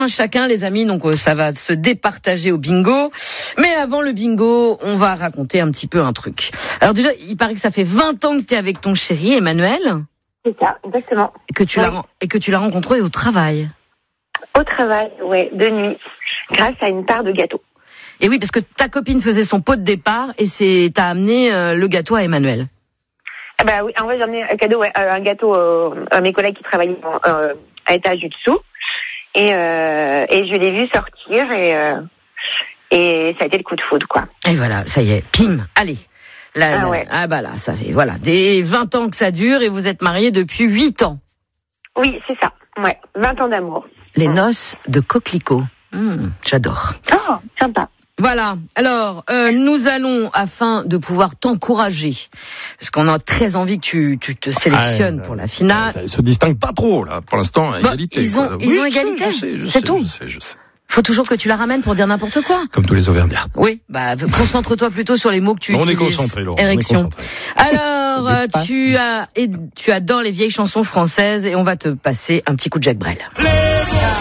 chacun, les amis, donc ça va se départager au bingo. Mais avant le bingo, on va raconter un petit peu un truc. Alors déjà, il paraît que ça fait 20 ans que tu es avec ton chéri, Emmanuel. C'est ça, exactement. Et que tu l'as rencontré au travail. Au travail, ouais, de nuit, grâce à une part de gâteau. Et oui, parce que ta copine faisait son pot de départ et t'as amené le gâteau à Emmanuel. Ah bah oui, en vrai j'ai amené un gâteau à mes collègues qui travaillaient à étage du dessous. Et je l'ai vu sortir et ça a été le coup de foudre, quoi. Et voilà, ça y est, pim, allez. Ouais. Ah bah là, ça fait, voilà, des 20 ans que ça dure et vous êtes mariés depuis 8 ans. Oui, c'est ça, ouais, 20 ans d'amour. Les noces de coquelicot. J'adore. Oh, sympa. Voilà, alors nous allons, afin de pouvoir t'encourager, parce qu'on a très envie que tu te sélectionnes pour la finale. Ils se distinguent pas trop, là, pour l'instant, égalité. Ils ont égalité, c'est tout. Je sais. Faut toujours que tu la ramènes pour dire n'importe quoi. Comme tous les Auvergnats. Oui, bah concentre-toi plutôt sur les mots que tu utilises. On est concentré, Laurent. Érection. Alors, tu adores les vieilles chansons françaises et on va te passer un petit coup de Jacques Brel.